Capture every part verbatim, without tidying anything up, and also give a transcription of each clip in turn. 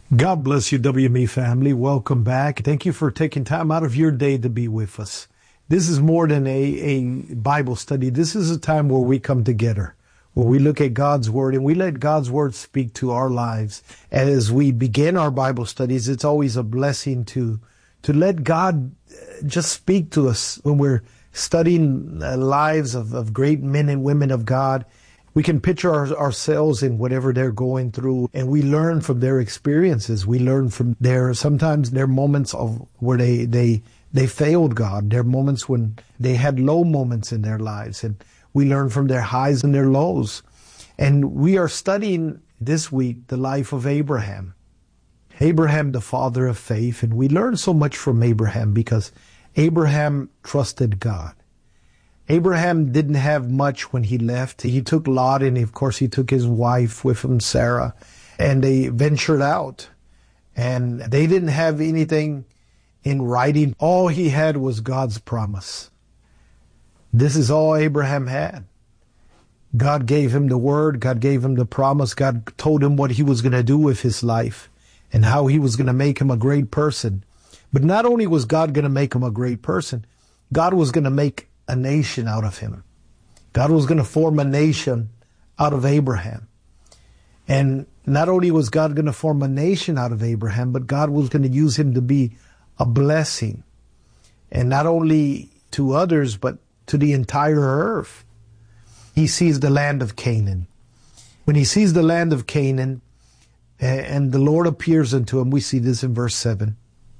God bless you, W M E family. Welcome back. Thank you for taking time out of your day to be with us. This is more than a, a Bible study. This is a time where we come together, where we look at God's Word and we let God's Word speak to our lives. As we begin our Bible studies, it's always a blessing to, to let God just speak to us when we're studying the lives of, of great men and women of God. We can picture our, ourselves in whatever they're going through, and we learn from their experiences. We learn from their, sometimes their moments of where they, they, they failed God, their moments when they had low moments in their lives, and we learn from their highs and their lows. And we are studying this week the life of Abraham. Abraham, the father of faith, and we learn so much from Abraham because Abraham trusted God. Abraham didn't have much when he left. He took Lot, and of course he took his wife with him, Sarah, and they ventured out. And they didn't have anything in writing. All he had was God's promise. This is all Abraham had. God gave him the word. God gave him the promise. God told him what he was going to do with his life and how he was going to make him a great person. But not only was God going to make him a great person, God was going to make a nation out of him. God was going to form a nation out of Abraham. And not only was God going to form a nation out of Abraham, but God was going to use him to be a blessing. And not only to others, but to the entire earth. He sees the land of Canaan. When he sees the land of Canaan, and the Lord appears unto him, we see this in verse seven.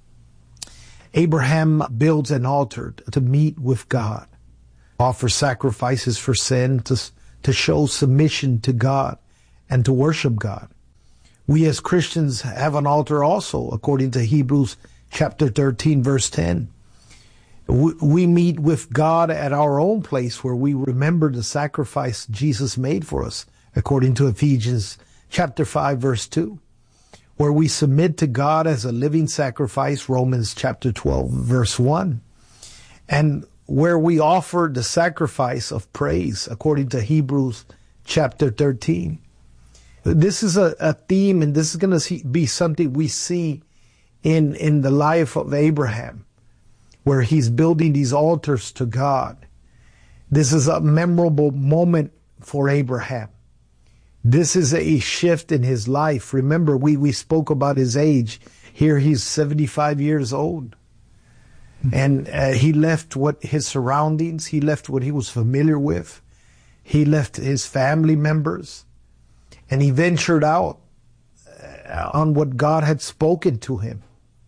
Abraham builds an altar to meet with God, offers sacrifices for sin, to, to show submission to God and to worship God. We as Christians have an altar also, according to Hebrews chapter thirteen, verse ten. We, we meet with God at our own place where we remember the sacrifice Jesus made for us, according to Ephesians chapter five, verse two. Where we submit to God as a living sacrifice, Romans chapter twelve, verse one. And where we offer the sacrifice of praise, according to Hebrews chapter thirteen. This is a, a theme, and this is going to be something we see in, in the life of Abraham, where he's building these altars to God. This is a memorable moment for Abraham. This is a shift in his life. Remember, we, we spoke about his age. Here he's seventy-five years old. And uh, he left what his surroundings, he left what he was familiar with. He left his family members. And he ventured out uh, on what God had spoken to him.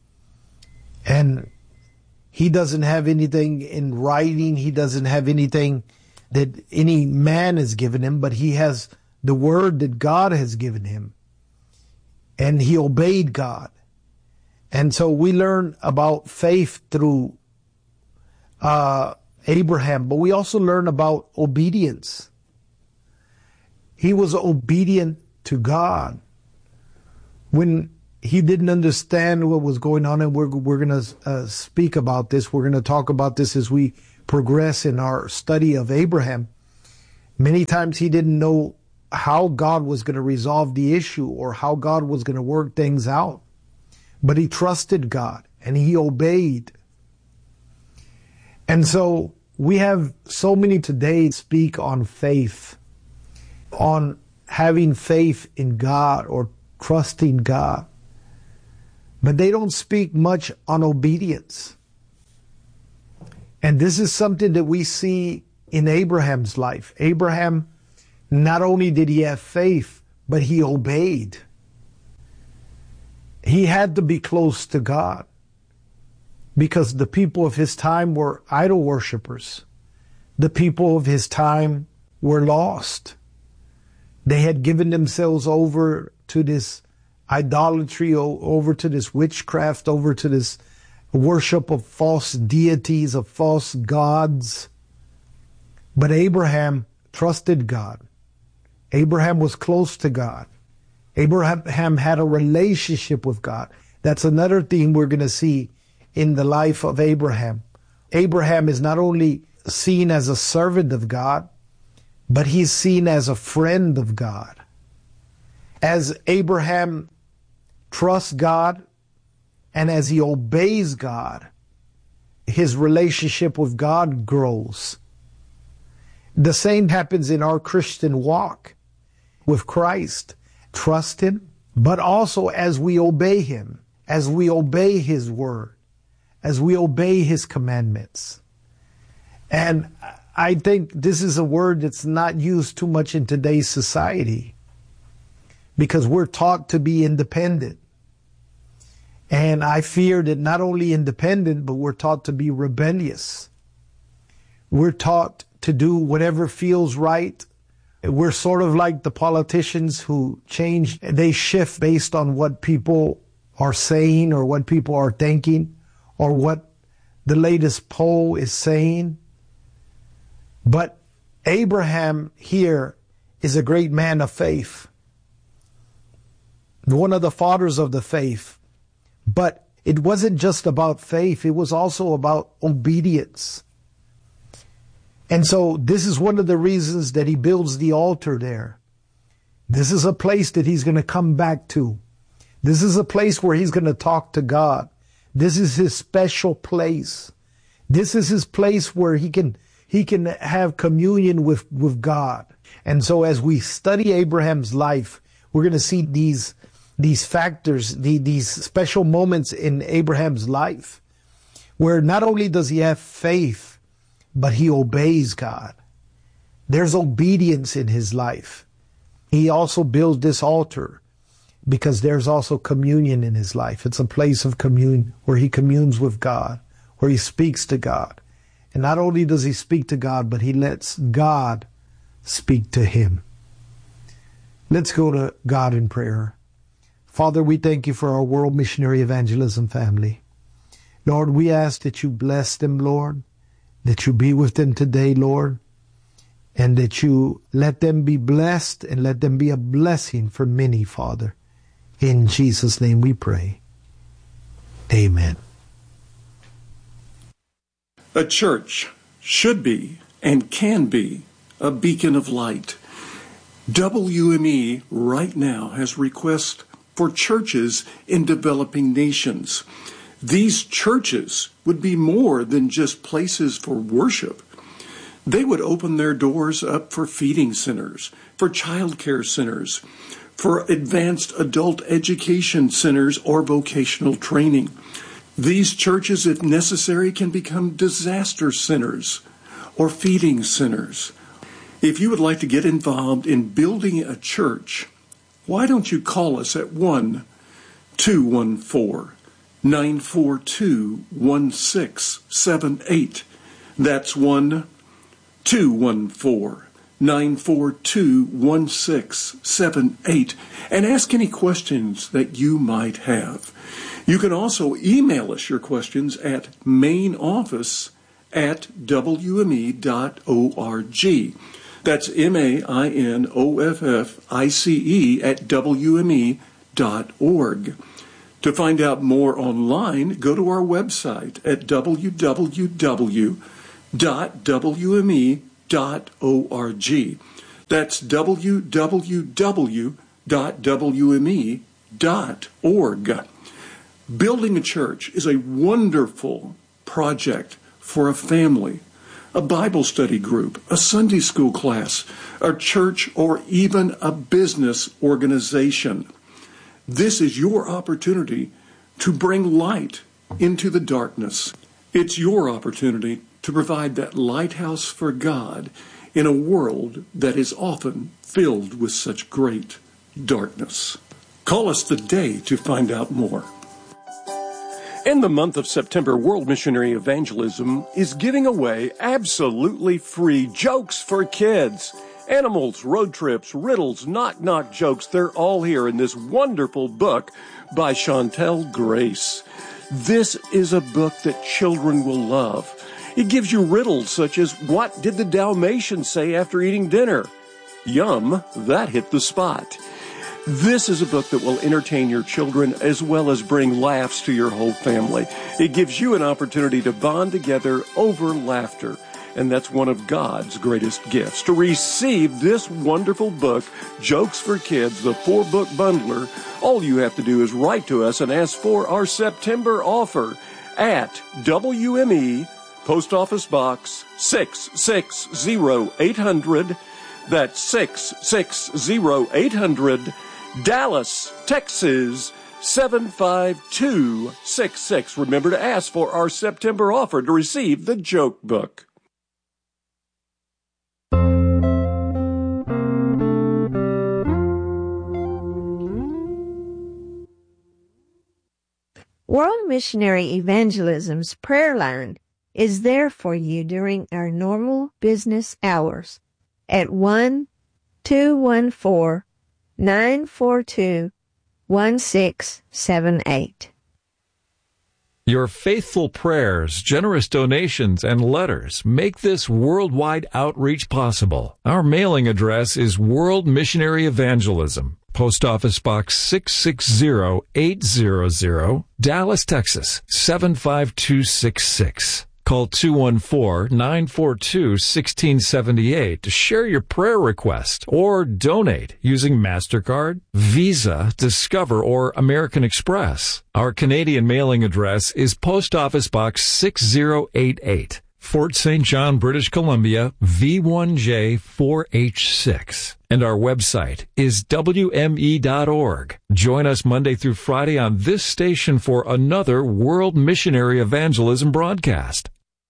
And he doesn't have anything in writing. He doesn't have anything that any man has given him, but he has the word that God has given him. And he obeyed God. And so we learn about faith through uh, Abraham, but we also learn about obedience. He was obedient to God when he didn't understand what was going on. And we're, we're going to uh, speak about this. We're going to talk about this as we progress in our study of Abraham. Many times he didn't know how God was going to resolve the issue or how God was going to work things out. But he trusted God and he obeyed. And so we have so many today speak on faith, on having faith in God or trusting God. But they don't speak much on obedience. And this is something that we see in Abraham's life. Abraham, not only did he have faith, but he obeyed. He had to be close to God because the people of his time were idol worshipers. The people of his time were lost. They had given themselves over to this idolatry, over to this witchcraft, over to this worship of false deities, of false gods. But Abraham trusted God. Abraham was close to God. Abraham had a relationship with God. That's another thing we're going to see in the life of Abraham. Abraham is not only seen as a servant of God, but he's seen as a friend of God. As Abraham trusts God and as he obeys God, his relationship with God grows. The same happens in our Christian walk with Christ. Trust him, but also as we obey him, as we obey his word, as we obey his commandments. And I think this is a word that's not used too much in today's society because we're taught to be independent. And I fear that not only independent, but we're taught to be rebellious. We're taught to do whatever feels right. We're sort of like the politicians who change, they shift based on what people are saying or what people are thinking or what the latest poll is saying. But Abraham here is a great man of faith, one of the fathers of the faith. But it wasn't just about faith, it was also about obedience. And so this is one of the reasons that he builds the altar there. This is a place that he's going to come back to. This is a place where he's going to talk to God. This is his special place. This is his place where he can he can have communion with, with God. And so as we study Abraham's life, we're going to see these, these factors, the, these special moments in Abraham's life, where not only does he have faith, but he obeys God. There's obedience in his life. He also builds this altar because there's also communion in his life. It's a place of communion where he communes with God, where he speaks to God. And not only does he speak to God, but he lets God speak to him. Let's go to God in prayer. Father, we thank you for our World Missionary Evangelism family. Lord, we ask that you bless them, Lord, that you be with them today, Lord, and that you let them be blessed and let them be a blessing for many, Father. In Jesus' name we pray. Amen. A church should be and can be a beacon of light. W M E right now has requests for churches in developing nations. These churches would be more than just places for worship. They would open their doors up for feeding centers, for child care centers, for advanced adult education centers or vocational training. These churches, if necessary, can become disaster centers or feeding centers. If you would like to get involved in building a church, why don't you call us at one two one four, nine four two, one six seven eight. That's one two one four, nine four two, one six seven eight. And ask any questions that you might have. You can also email us your questions at mainoffice at w m e dot org. That's M A I N O F F I C E at w m e dot org. To find out more online, go to our website at w w w dot w m e dot org. That's w w w dot w m e dot org. Building a church is a wonderful project for a family, a Bible study group, a Sunday school class, a church, or even a business organization. This is your opportunity to bring light into the darkness. It's your opportunity to provide that lighthouse for God in a world that is often filled with such great darkness. Call us today to find out more. In the month of September, World Missionary Evangelism is giving away absolutely free jokes for kids. Animals, road trips, riddles, knock-knock jokes, they're all here in this wonderful book by Chantel Grace. This is a book that children will love. It gives you riddles such as, what did the Dalmatian say after eating dinner? Yum, that hit the spot. This is a book that will entertain your children as well as bring laughs to your whole family. It gives you an opportunity to bond together over laughter. And that's one of God's greatest gifts. To receive this wonderful book, Jokes for Kids, the four-book bundler, All you have to do is write to us and ask for our September offer at W M E, Post Office Box six six zero eight hundred. That's six six zero eight hundred, Dallas, Texas, seven five two six six. Remember to ask for our September offer to receive the joke book. World Missionary Evangelism's prayer line is there for you during our normal business hours at one two one four nine four two one six seven eight. Your faithful prayers, generous donations, and letters make this worldwide outreach possible. Our mailing address is World Missionary Evangelism, Post Office Box six six zero eight hundred, Dallas, Texas seven five two six six. Call two one four nine four two one six seven eight to share your prayer request or donate using MasterCard, Visa, Discover, or American Express. Our Canadian mailing address is Post Office Box six zero eight eight, Fort Saint John, British Columbia, V one J four H six. And our website is W M E dot org. Join us Monday through Friday on this station for another World Missionary Evangelism broadcast.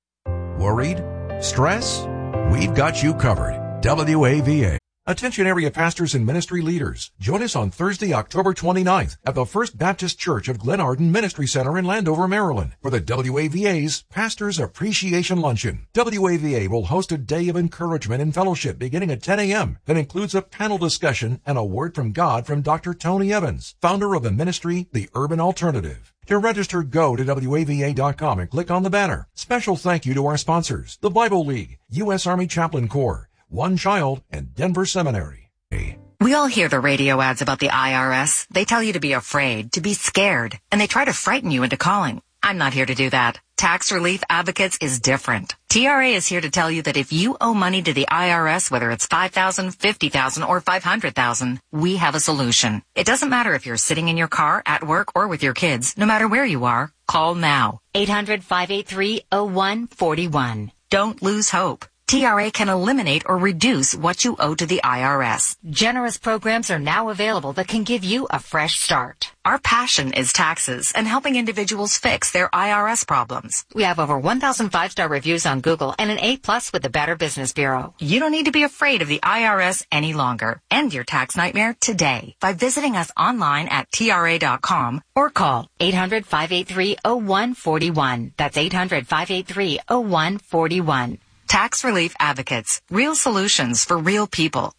Worried? Stress? We've got you covered. W A V A. Attention area pastors and ministry leaders. Join us on Thursday, October twenty-ninth at the First Baptist Church of Glen Arden Ministry Center in Landover, Maryland for the W A V A's Pastors Appreciation Luncheon. W A V A will host a day of encouragement and fellowship beginning at ten a.m. that includes a panel discussion and a word from God from Doctor Tony Evans, founder of the ministry, The Urban Alternative. To register, go to W A V A dot com and click on the banner. Special thank you to our sponsors, the Bible League, U S Army Chaplain Corps, One Child, and Denver Seminary. We all hear the radio ads about the I R S. They tell you to be afraid, to be scared, and they try to frighten you into calling. I'm not here to do that. Tax Relief Advocates is different. T R A is here to tell you that if you owe money to the I R S, whether it's five thousand dollars, fifty thousand dollars, or five hundred thousand dollars, we have a solution. It doesn't matter if you're sitting in your car, at work, or with your kids. No matter where you are, call now. eight hundred, five eight three, oh one four one. Don't lose hope. T R A can eliminate or reduce what you owe to the I R S. Generous programs are now available that can give you a fresh start. Our passion is taxes and helping individuals fix their I R S problems. We have over one thousand five-star reviews on Google and an A plus with the Better Business Bureau. You don't need to be afraid of the I R S any longer. End your tax nightmare today by visiting us online at T R A dot com or call eight hundred, five eight three, oh one four one. That's eight hundred, five eight three, oh one four one. Tax Relief Advocates. Real solutions for real people.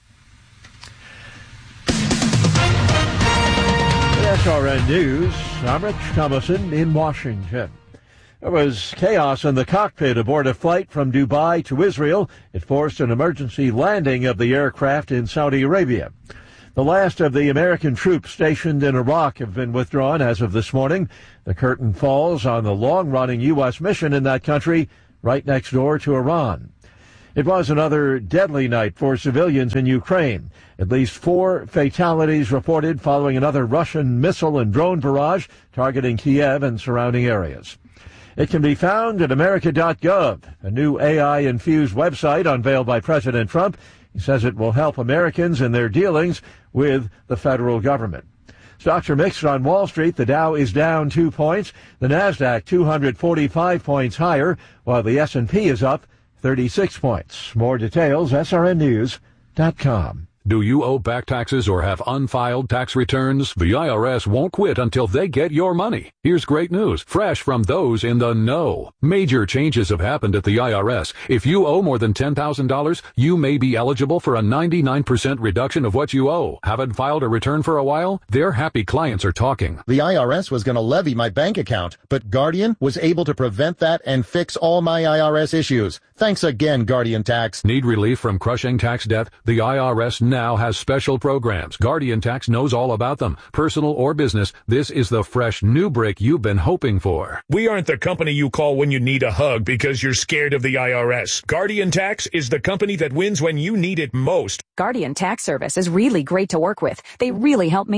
S R N News, I'm Rich Thomason in Washington. There was chaos in the cockpit aboard a flight from Dubai to Israel. It forced an emergency landing of the aircraft in Saudi Arabia. The last of the American troops stationed in Iraq have been withdrawn as of this morning. The curtain falls on the long-running U S mission in that country, right next door to Iran. It was another deadly night for civilians in Ukraine. At least four fatalities reported following another Russian missile and drone barrage targeting Kiev and surrounding areas. It can be found at America dot gov, a new A I-infused website unveiled by President Trump. He says it will help Americans in their dealings with the federal government. Stocks are mixed on Wall Street. The Dow is down two points. The Nasdaq two hundred forty-five points higher, while the S and P is up thirty-six points. More details, S R N news dot com. Do you owe back taxes or have unfiled tax returns? The I R S won't quit until they get your money. Here's great news, fresh from those in the know. Major changes have happened at the I R S. If you owe more than ten thousand dollars, you may be eligible for a ninety-nine percent reduction of what you owe. Haven't filed a return for a while? Their happy clients are talking. The I R S was going to levy my bank account, but Guardian was able to prevent that and fix all my I R S issues. Thanks again, Guardian Tax. Need relief from crushing tax debt? The I R S now has special programs. Guardian Tax knows all about them. Personal or business, this is the fresh new brick you've been hoping for. We aren't the company you call when you need a hug because you're scared of the I R S. Guardian Tax is the company that wins when you need it most. Guardian Tax Service is really great to work with. They really help me out.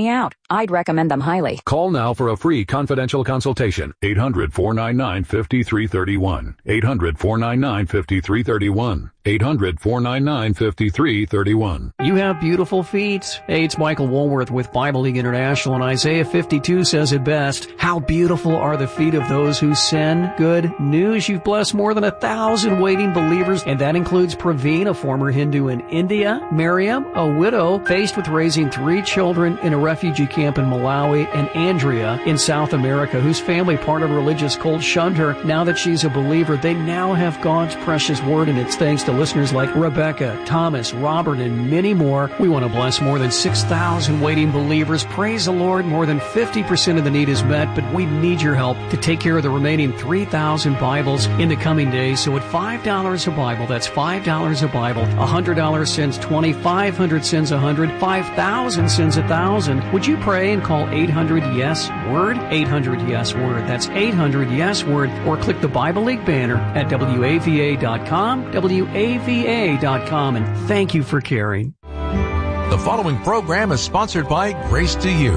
I'd recommend them highly. Call now for a free confidential consultation. eight hundred, four nine nine, five three three one. eight hundred, four nine nine, five three three one. eight hundred, four nine nine, five three three one. You have beautiful feet. Hey, it's Michael Woolworth with Bible League International, and Isaiah fifty-two says it best. How beautiful are the feet of those who send good news. You've blessed more than a thousand waiting believers, and that includes Praveen, a former Hindu in India, Miriam, a widow faced with raising three children in a refugee camp in Malawi, and Andrea in South America, whose family, part of a religious cult, shunned her. Now that she's a believer, they now have God's precious word, and it's thanks to listeners like Rebecca, Thomas, Robert, and many more. We want to bless more than six thousand waiting believers. Praise the Lord, more than fifty percent of the need is met, but we need your help to take care of the remaining three thousand Bibles in the coming days. So at five dollars a Bible, that's five dollars a Bible, one hundred dollars sends twenty, five hundred sends one hundred, five thousand sends one thousand. Would you pray and call eight hundred yes word? eight hundred yes word. That's eight hundred yes word, or click the Bible League banner at W A V A dot com, W A V A dot com, and thank you for caring. The following program is sponsored by Grace to You.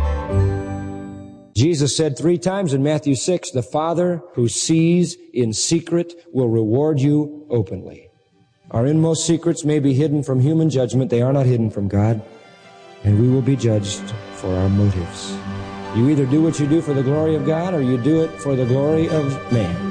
Jesus said three times in Matthew six, the Father who sees in secret will reward you openly. Our inmost secrets may be hidden from human judgment. They are not hidden from God, and we will be judged for our motives. You either do what you do for the glory of God, or you do it for the glory of man.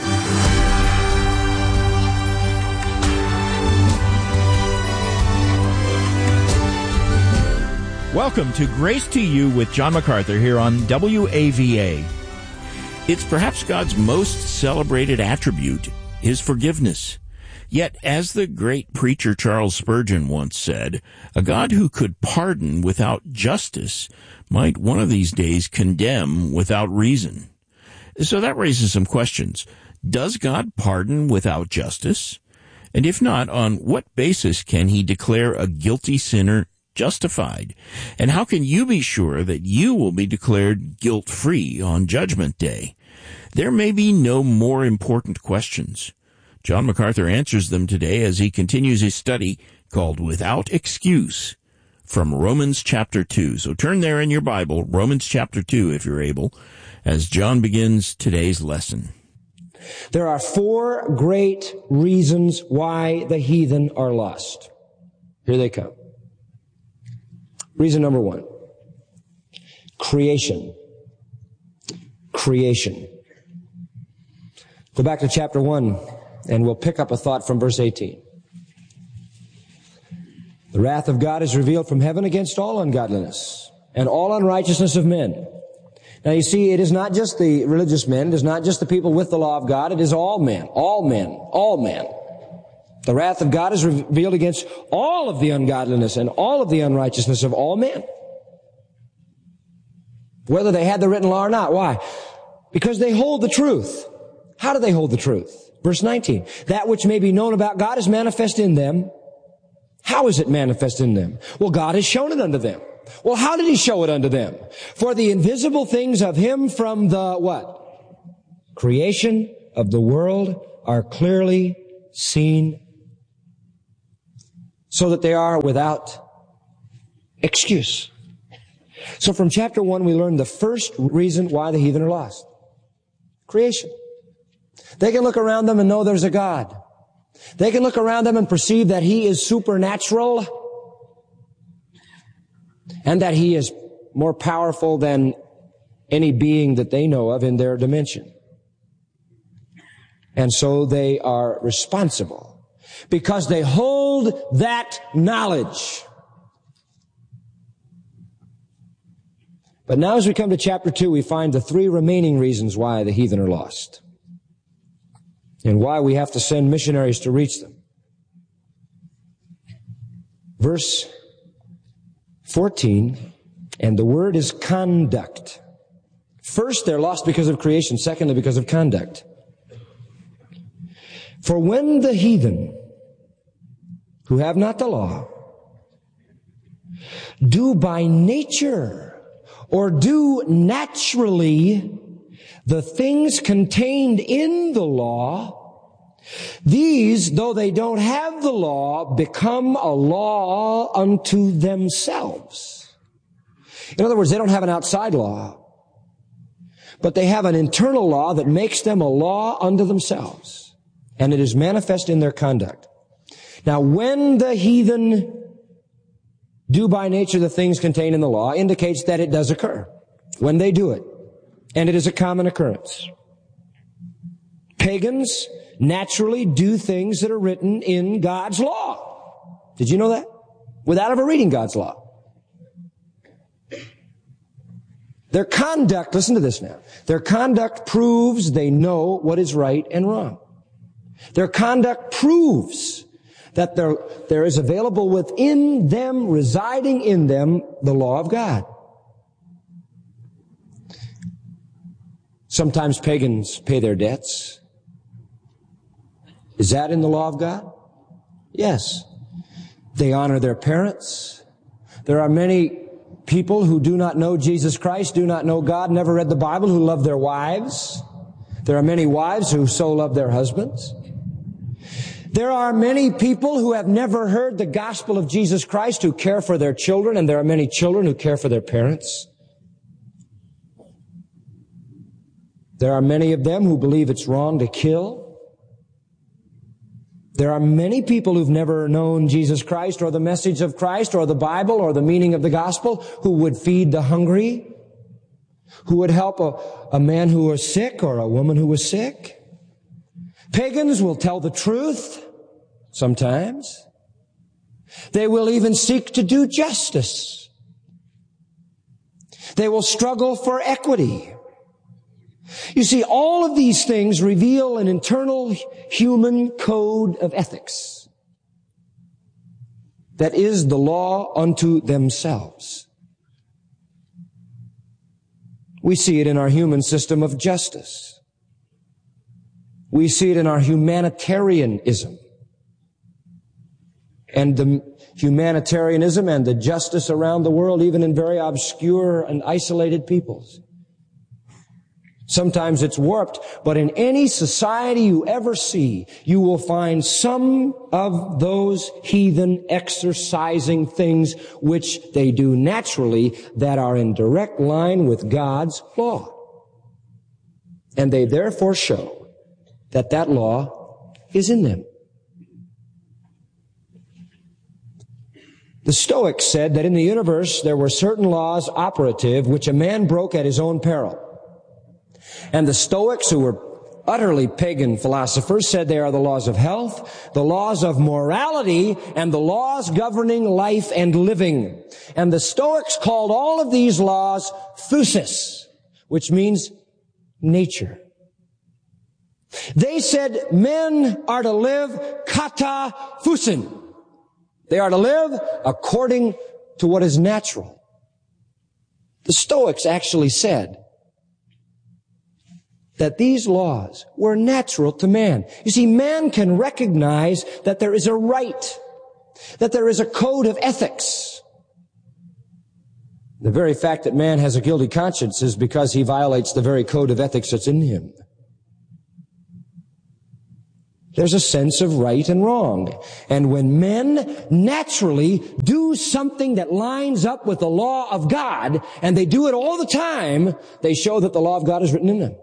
Welcome to Grace to You with John MacArthur here on W A V A. It's perhaps God's most celebrated attribute, His forgiveness. Yet, as the great preacher Charles Spurgeon once said, a God who could pardon without justice might one of these days condemn without reason. So that raises some questions. Does God pardon without justice? And if not, on what basis can He declare a guilty sinner justified? And how can you be sure that you will be declared guilt-free on Judgment Day? There may be no more important questions. John MacArthur answers them today as he continues his study called Without Excuse from Romans chapter two. So turn there in your Bible, Romans chapter two, if you're able, as John begins today's lesson. There are four great reasons why the heathen are lost. Here they come. Reason number one, creation. Creation. Go back to chapter one, and we'll pick up a thought from verse eighteen. The wrath of God is revealed from heaven against all ungodliness and all unrighteousness of men. Now you see, it is not just the religious men, it is not just the people with the law of God, it is all men, all men, all men. The wrath of God is revealed against all of the ungodliness and all of the unrighteousness of all men. Whether they had the written law or not. Why? Because they hold the truth. How do they hold the truth? Verse nineteen. That which may be known about God is manifest in them. How is it manifest in them? Well, God has shown it unto them. Well, how did He show it unto them? For the invisible things of Him from the what? Creation of the world are clearly seen, so that they are without excuse. So from chapter one, we learn the first reason why the heathen are lost. Creation. They can look around them and know there's a God. They can look around them and perceive that He is supernatural and that He is more powerful than any being that they know of in their dimension. And so they are responsible because they hold that knowledge. But now as we come to chapter two, we find the three remaining reasons why the heathen are lost and why we have to send missionaries to reach them. Verse fourteen, and the word is conduct. First, they're lost because of creation. Secondly, because of conduct. For when the heathen, who have not the law, do by nature or do naturally the things contained in the law, these, though they don't have the law, become a law unto themselves. In other words, they don't have an outside law, but they have an internal law that makes them a law unto themselves, and it is manifest in their conduct. Now, when the heathen do by nature the things contained in the law, indicates that it does occur when they do it, and it is a common occurrence. Pagans naturally do things that are written in God's law. Did you know that? Without ever reading God's law. Their conduct, listen to this now, their conduct proves they know what is right and wrong. Their conduct proves that there, there is available within them, residing in them, the law of God. Sometimes pagans pay their debts. Is that in the law of God? Yes. They honor their parents. There are many people who do not know Jesus Christ, do not know God, never read the Bible, who love their wives. There are many wives who so love their husbands. There are many people who have never heard the gospel of Jesus Christ who care for their children, and there are many children who care for their parents. There are many of them who believe it's wrong to kill. There are many people who've never known Jesus Christ or the message of Christ or the Bible or the meaning of the gospel, who would feed the hungry, who would help a, a man who was sick or a woman who was sick. Pagans will tell the truth sometimes. They will even seek to do justice. They will struggle for equity. You see, all of these things reveal an internal human code of ethics that is the law unto themselves. We see it in our human system of justice. We see it in our humanitarianism. And the humanitarianism and the justice around the world, even in very obscure and isolated peoples. Sometimes it's warped, but in any society you ever see, you will find some of those heathen exercising things which they do naturally that are in direct line with God's law. And they therefore show that that law is in them. The Stoics said that in the universe there were certain laws operative which a man broke at his own peril. And the Stoics, who were utterly pagan philosophers, said they are the laws of health, the laws of morality, and the laws governing life and living. And the Stoics called all of these laws thusis, which means nature. They said men are to live kata thusin. They are to live according to what is natural. The Stoics actually said that these laws were natural to man. You see, man can recognize that there is a right, that there is a code of ethics. The very fact that man has a guilty conscience is because he violates the very code of ethics that's in him. There's a sense of right and wrong. And when men naturally do something that lines up with the law of God, and they do it all the time, they show that the law of God is written in them.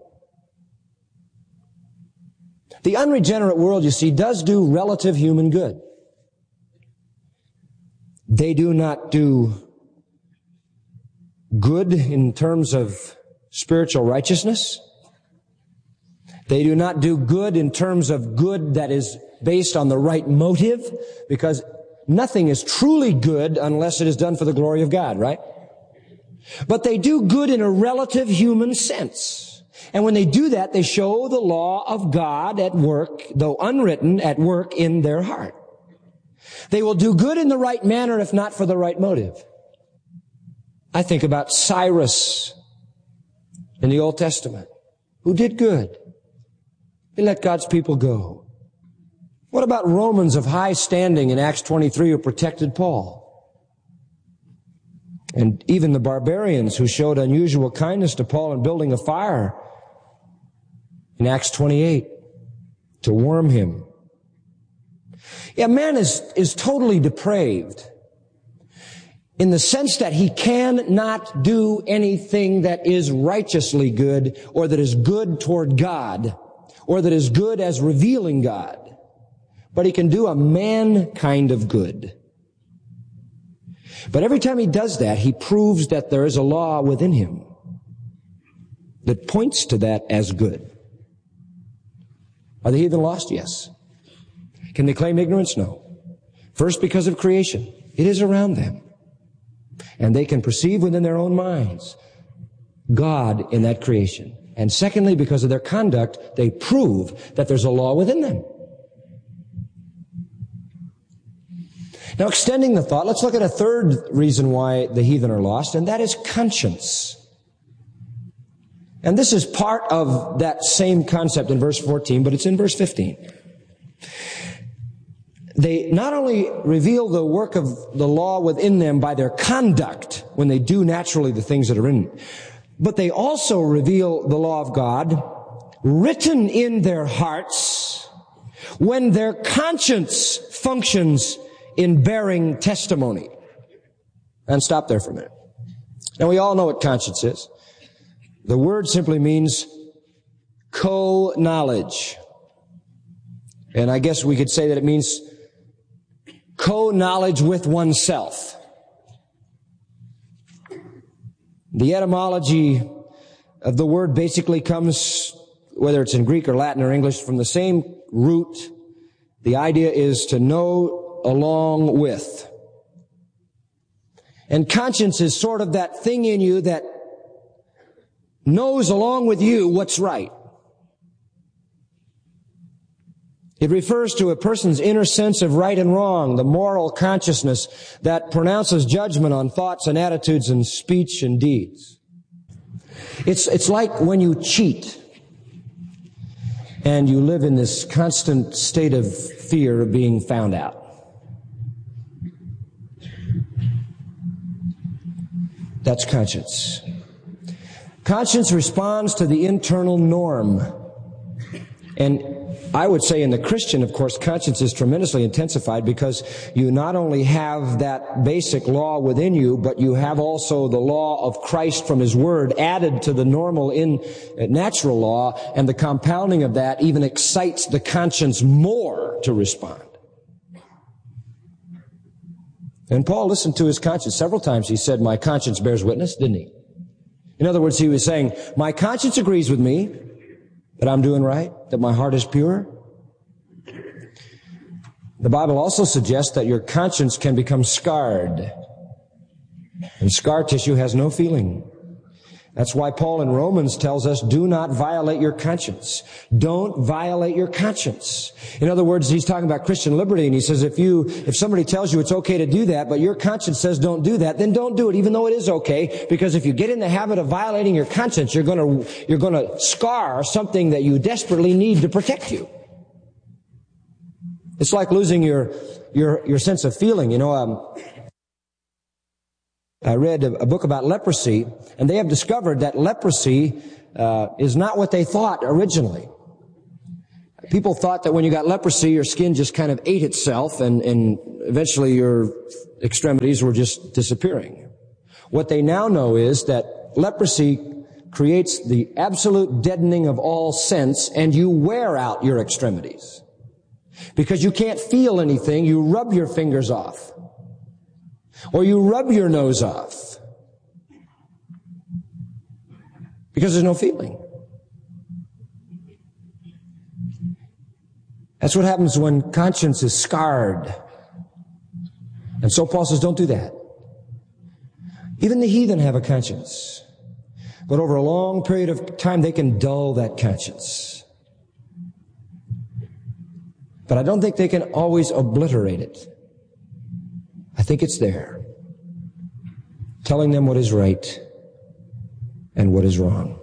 The unregenerate world, you see, does do relative human good. They do not do good in terms of spiritual righteousness. They do not do good in terms of good that is based on the right motive, because nothing is truly good unless it is done for the glory of God, right? But they do good in a relative human sense. And when they do that, they show the law of God at work, though unwritten, at work in their heart. They will do good in the right manner, if not for the right motive. I think about Cyrus in the Old Testament, who did good. He let God's people go. What about Romans of high standing in Acts twenty-three who protected Paul? And even the barbarians who showed unusual kindness to Paul in building a fire in Acts twenty-eight to warm him. Yeah, man is, is totally depraved. in the sense that he cannot do anything that is righteously good or that is good toward God or that is good as revealing God. But he can do a man kind of good. But every time he does that, he proves that there is a law within him that points to that as good. Are the heathen lost? Yes. Can they claim ignorance? No. First, because of creation. It is around them. And they can perceive within their own minds God in that creation. And secondly, because of their conduct, they prove that there's a law within them. Now, extending the thought, let's look at a third reason why the heathen are lost, and that is conscience. And this is part of that same concept in verse fourteen, but it's in verse fifteen. They not only reveal the work of the law within them by their conduct, when they do naturally the things that are in it, but they also reveal the law of God written in their hearts when their conscience functions in bearing testimony. And stop there for a minute. Now, we all know what conscience is. The word simply means co-knowledge. And I guess we could say that it means co-knowledge with oneself. The etymology of the word basically comes, whether it's in Greek or Latin or English, from the same root. The idea is to know along with. And conscience is sort of that thing in you that knows along with you what's right. It refers to a person's inner sense of right and wrong, the moral consciousness that pronounces judgment on thoughts and attitudes and speech and deeds. It's, it's like when you cheat and you live in this constant state of fear of being found out. That's conscience. Conscience responds to the internal norm. And I would say in the Christian, of course, conscience is tremendously intensified because you not only have that basic law within you, but you have also the law of Christ from His Word added to the normal in natural law, and the compounding of that even excites the conscience more to respond. And Paul listened to his conscience. Several times he said, my conscience bears witness, didn't he? In other words, he was saying, my conscience agrees with me that I'm doing right, that my heart is pure. The Bible also suggests that your conscience can become scarred. And scar tissue has no feeling. That's why Paul in Romans tells us, do not violate your conscience. Don't violate your conscience. In other words, he's talking about Christian liberty, and he says if you, if somebody tells you it's okay to do that, but your conscience says don't do that, then don't do it, even though it is okay, because if you get in the habit of violating your conscience, you're gonna, you're gonna scar something that you desperately need to protect you. It's like losing your, your, your sense of feeling. You know, um, I read a book about leprosy, and they have discovered that leprosy uh, is not what they thought originally. People thought that when you got leprosy, your skin just kind of ate itself, and, and eventually your extremities were just disappearing. What they now know is that leprosy creates the absolute deadening of all sense, and you wear out your extremities. Because you can't feel anything, you rub your fingers off. Or you rub your nose off. Because there's no feeling. That's what happens when conscience is scarred. And so Paul says, don't do that. Even the heathen have a conscience. But over a long period of time, they can dull that conscience. But I don't think they can always obliterate it. I think it's there, telling them what is right and what is wrong.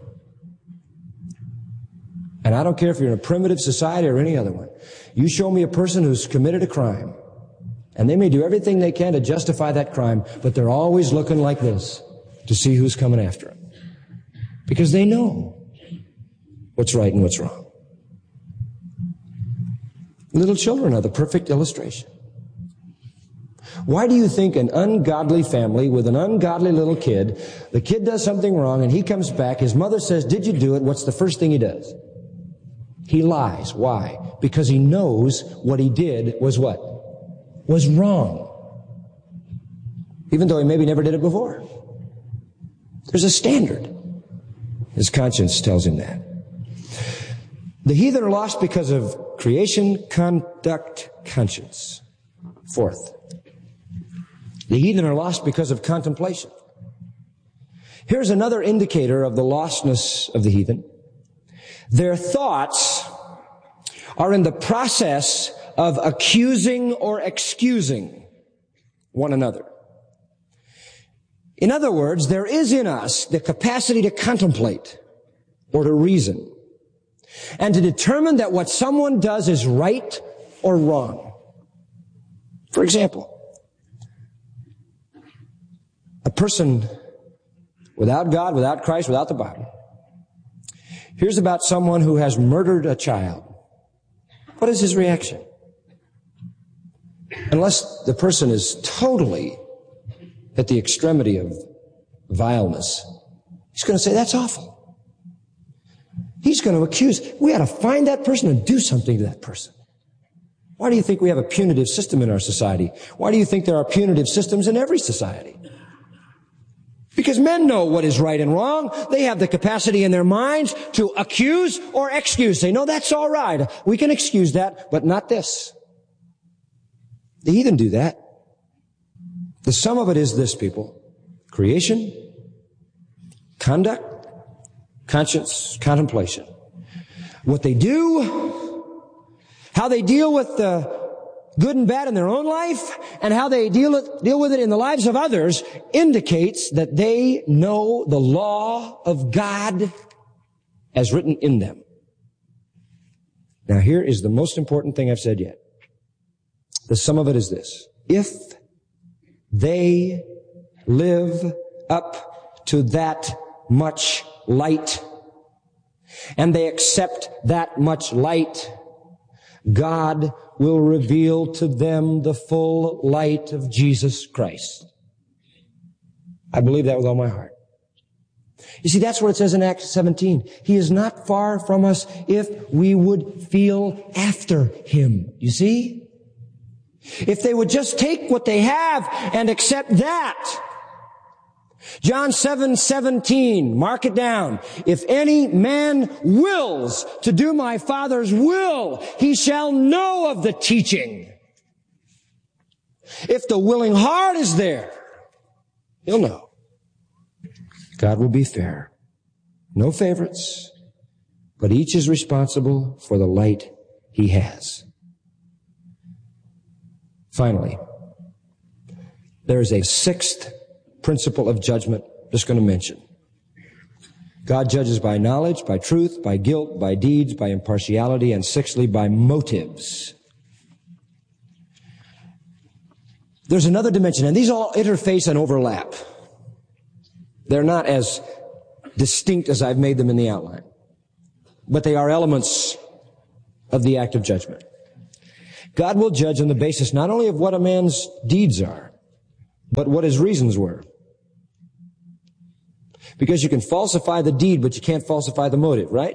And I don't care if you're in a primitive society or any other one. You show me a person who's committed a crime, and they may do everything they can to justify that crime, but they're always looking like this to see who's coming after them. Because they know what's right and what's wrong. Little children are the perfect illustration. Why do you think an ungodly family with an ungodly little kid, the kid does something wrong and he comes back, his mother says, did you do it? What's the first thing he does? He lies. Why? Because he knows what he did was what? Was wrong. Even though he maybe never did it before. There's a standard. His conscience tells him that. The heathen are lost because of creation, conduct, conscience. Fourth, the heathen are lost because of contemplation. Here's another indicator of the lostness of the heathen. Their thoughts are in the process of accusing or excusing one another. In other words, there is in us the capacity to contemplate or to reason and to determine that what someone does is right or wrong. For example, a person without God, without Christ, without the Bible, hears about someone who has murdered a child. What is his reaction? Unless the person is totally at the extremity of vileness, he's going to say, that's awful. He's going to accuse. We ought to find that person and do something to that person. Why do you think we have a punitive system in our society? Why do you think there are punitive systems in every society? Because men know what is right and wrong. They have the capacity in their minds to accuse or excuse. They know that's all right. We can excuse that, but not this. The heathen do that. The sum of it is this, people. Creation, conduct, conscience, contemplation. What they do, how they deal with the good and bad in their own life, and how they deal with, deal with it in the lives of others indicates that they know the law of God as written in them. Now here is the most important thing I've said yet. The sum of it is this. If they live up to that much light, and they accept that much light, God will reveal to them the full light of Jesus Christ. I believe that with all my heart. You see, that's what it says in Acts seventeen. He is not far from us if we would feel after Him. You see? If they would just take what they have and accept that. John seven seventeen, mark it down. If any man wills to do my Father's will, he shall know of the teaching. If the willing heart is there, he'll know. God will be fair. No favorites, but each is responsible for the light he has. Finally, there is a sixth principle of judgment I'm just going to mention. God judges by knowledge, by truth, by guilt, by deeds, by impartiality, and sixthly, by motives. There's another dimension, and these all interface and overlap. They're not as distinct as I've made them in the outline, but they are elements of the act of judgment. God will judge on the basis not only of what a man's deeds are, but what his reasons were. Because you can falsify the deed, but you can't falsify the motive, right?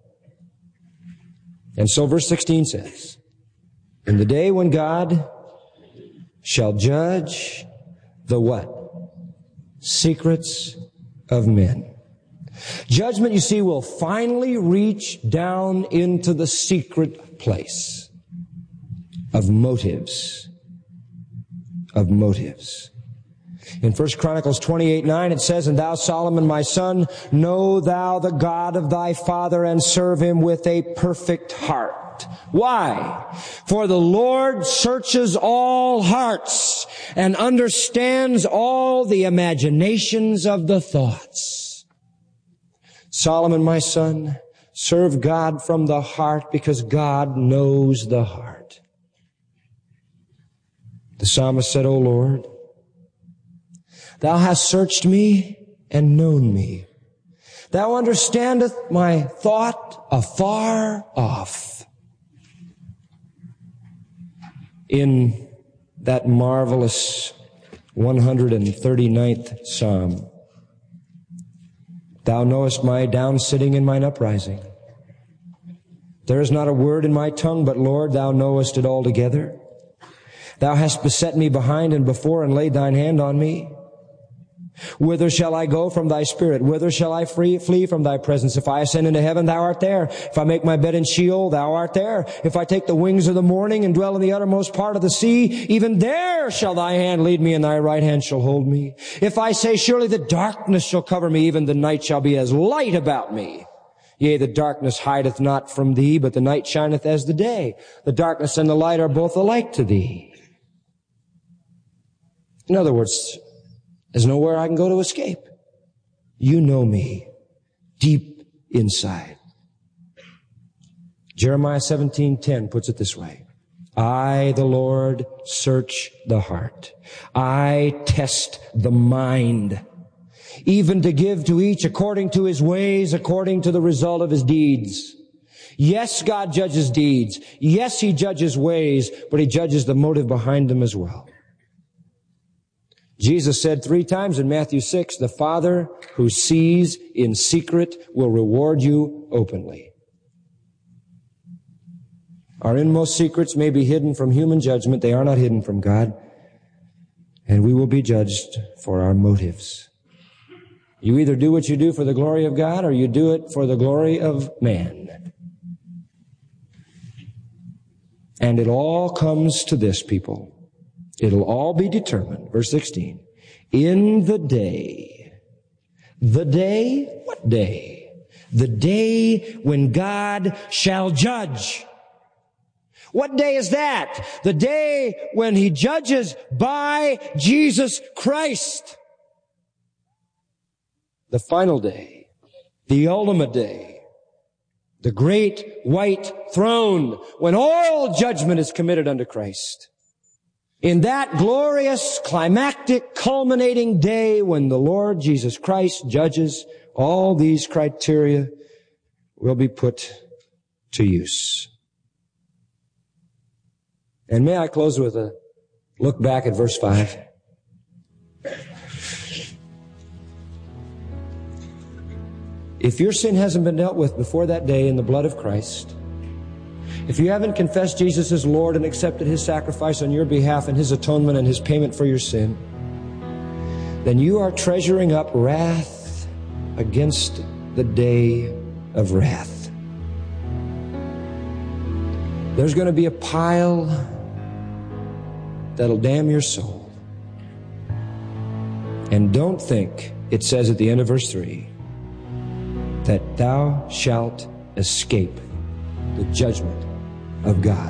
And so verse sixteen says, in the day when God shall judge the what? Secrets of men. Judgment, you see, will finally reach down into the secret place of motives. Of motives. In First Chronicles twenty-eight nine, it says, and thou, Solomon, my son, know thou the God of thy father, and serve him with a perfect heart. Why? For the Lord searches all hearts and understands all the imaginations of the thoughts. Solomon, my son, serve God from the heart, because God knows the heart. The psalmist said, O Lord, thou hast searched me and known me. Thou understandest my thought afar off. In that marvelous one hundred thirty-ninth Psalm. Thou knowest my down sitting and mine uprising. There is not a word in my tongue, but Lord, thou knowest it altogether. Thou hast beset me behind and before and laid thine hand on me. Whither shall I go from thy spirit? Whither shall I free, flee from thy presence? If I ascend into heaven, thou art there. If I make my bed in Sheol, thou art there. If I take the wings of the morning and dwell in the uttermost part of the sea, even there shall thy hand lead me and thy right hand shall hold me. If I say, surely the darkness shall cover me, even the night shall be as light about me. Yea, the darkness hideth not from thee, but the night shineth as the day. The darkness and the light are both alike to thee. In other words, there's nowhere I can go to escape. You know me deep inside. Jeremiah seventeen ten puts it this way. I, the Lord, search the heart. I test the mind, even to give to each according to his ways, according to the result of his deeds. Yes, God judges deeds. Yes, he judges ways, but he judges the motive behind them as well. Jesus said three times in Matthew six, the Father who sees in secret will reward you openly. Our inmost secrets may be hidden from human judgment. They are not hidden from God. And we will be judged for our motives. You either do what you do for the glory of God or you do it for the glory of man. And it all comes to this, people. It'll all be determined. Verse sixteen. In the day. The day? What day? The day when God shall judge. What day is that? The day when he judges by Jesus Christ. The final day. The ultimate day. The great white throne when all judgment is committed unto Christ. In that glorious, climactic, culminating day when the Lord Jesus Christ judges, all these criteria will be put to use. And may I close with a look back at verse five. If your sin hasn't been dealt with before that day in the blood of Christ, if you haven't confessed Jesus as Lord and accepted his sacrifice on your behalf and his atonement and his payment for your sin, then you are treasuring up wrath against the day of wrath. There's going to be a pile that'll damn your soul. And don't think, it says at the end of verse three, that thou shalt escape the judgment of God.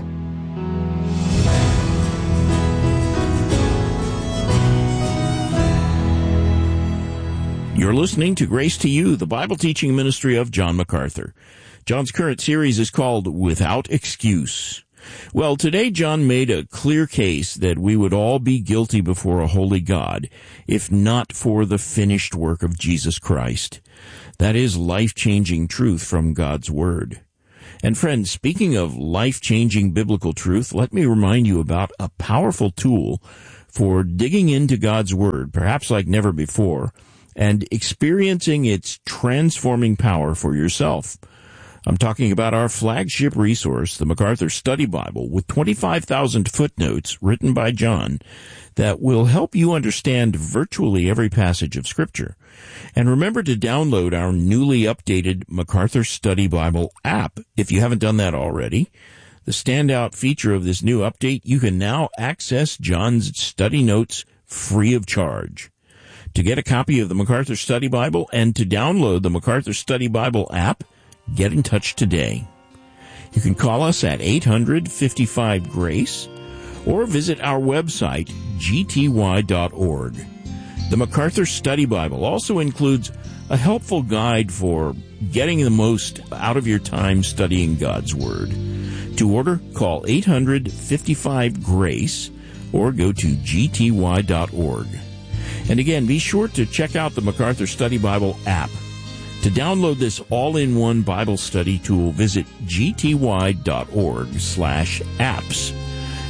You're listening to Grace to You, the Bible teaching ministry of John MacArthur. John's current series is called Without Excuse. Well, today John made a clear case that we would all be guilty before a holy God if not for the finished work of Jesus Christ. That is life-changing truth from God's Word. And friends, speaking of life-changing biblical truth, let me remind you about a powerful tool for digging into God's Word, perhaps like never before, and experiencing its transforming power for yourself. I'm talking about our flagship resource, the MacArthur Study Bible, with twenty-five thousand footnotes written by John that will help you understand virtually every passage of Scripture. And remember to download our newly updated MacArthur Study Bible app if you haven't done that already. The standout feature of this new update, you can now access John's study notes free of charge. To get a copy of the MacArthur Study Bible and to download the MacArthur Study Bible app, get in touch today. You can call us at eight hundred, fifty-five, GRACE or visit our website, g t y dot org. The MacArthur Study Bible also includes a helpful guide for getting the most out of your time studying God's Word. To order, call eight hundred, fifty-five, GRACE or go to g t y dot org. And again, be sure to check out the MacArthur Study Bible app. To download this all-in-one Bible study tool, visit g t y dot org slash apps.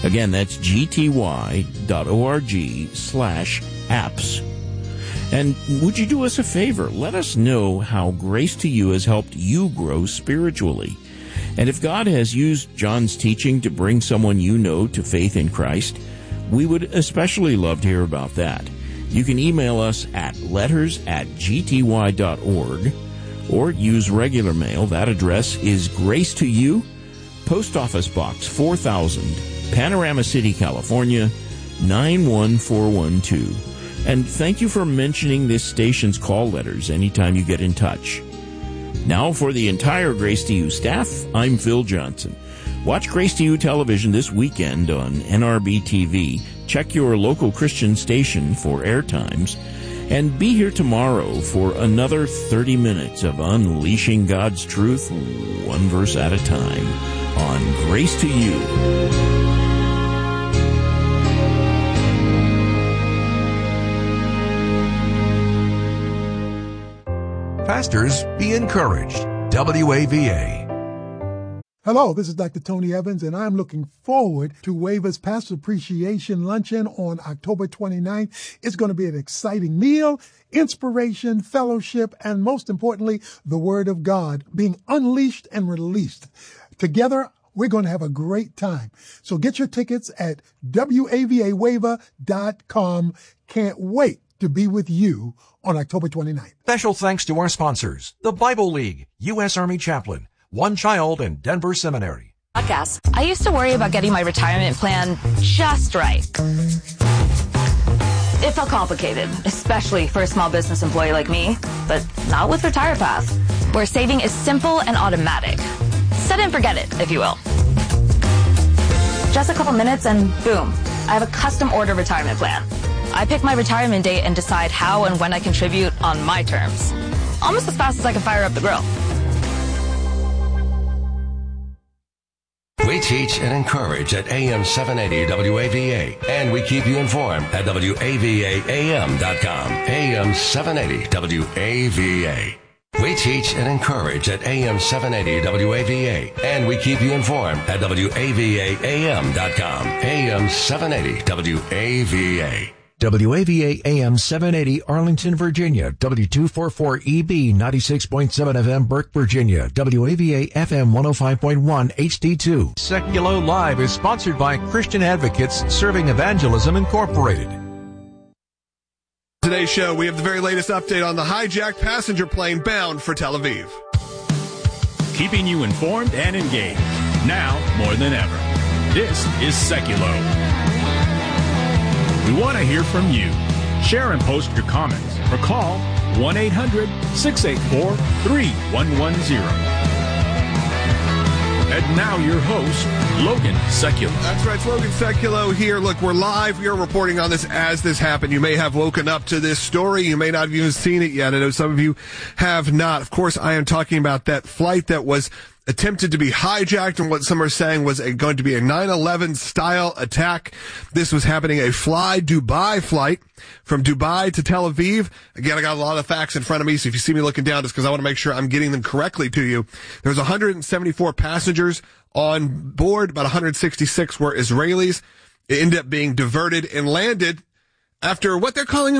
Again, that's gty.org slash apps. And would you do us a favor? Let us know how Grace to You has helped you grow spiritually. And if God has used John's teaching to bring someone you know to faith in Christ, we would especially love to hear about that. You can email us at letters at gty.org or use regular mail. That address is Grace to You, Post Office Box four thousand, Panorama City, California, nine one four one two. And thank you for mentioning this station's call letters anytime you get in touch. Now for the entire Grace to You staff, I'm Phil Johnson. Watch Grace to You television this weekend on N R B T V. Check your local Christian station for air times. And be here tomorrow for another thirty minutes of unleashing God's truth, one verse at a time, on Grace to You. Pastors, be encouraged. W A V A. Hello, this is Doctor Tony Evans, and I'm looking forward to WAVA's Pastor Appreciation Luncheon on October twenty-ninth. It's going to be an exciting meal, inspiration, fellowship, and most importantly, the Word of God being unleashed and released. Together, we're going to have a great time. So get your tickets at W A V A wava dot com. Can't wait to be with you on October twenty-ninth. Special thanks to our sponsors, the Bible League, U S Army Chaplain, One Child, and Denver Seminary. Podcast. I used to worry about getting my retirement plan just right. It felt complicated, especially for a small business employee like me, but not with RetirePath, where saving is simple and automatic. Set it and forget it, if you will. Just a couple minutes and boom, I have a custom order retirement plan. I pick my retirement date and decide how and when I contribute on my terms. Almost as fast as I can fire up the grill. We teach and encourage at A M seven eighty W A V A, and we keep you informed at W A V A A M dot com. A M seven eighty W A V A. We teach and encourage at A M seven eighty W A V A, and we keep you informed at W A V A A M dot com. A M seven eighty W A V A. W A V A A M seven eighty Arlington, Virginia. W two forty-four E B ninety-six point seven F M Burke, Virginia. W A V A F M one oh five point one H D two. Seculo Live is sponsored by Christian Advocates Serving Evangelism Incorporated. Today's show, we have the very latest update on the hijacked passenger plane bound for Tel Aviv. Keeping you informed and engaged, now more than ever. This is Seculo. We want to hear from you. Share and post your comments or call one eight hundred six eight four three one one zero. And now your host, Logan Sekulow. That's right, it's Logan Sekulow here. Look, we're live. We are reporting on this as this happened. You may have woken up to this story. You may not have even seen it yet. I know some of you have not. Of course, I am talking about that flight that was attempted to be hijacked, and what some are saying was a, going to be a nine eleven style attack. This was happening, a Fly Dubai flight from Dubai to Tel Aviv. Again, I got a lot of facts in front of me, so if you see me looking down, it's because I want to make sure I'm getting them correctly to you. There was one hundred seventy-four passengers on board. About one hundred sixty-six were Israelis. It ended up being diverted and landed after what they're calling